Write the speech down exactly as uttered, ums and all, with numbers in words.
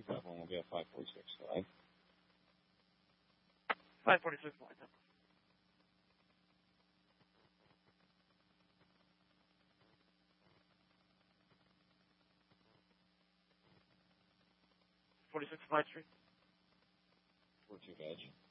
two five one will be at five forty-six, right? five forty-six, line up. forty-six Flight Street. four two veg.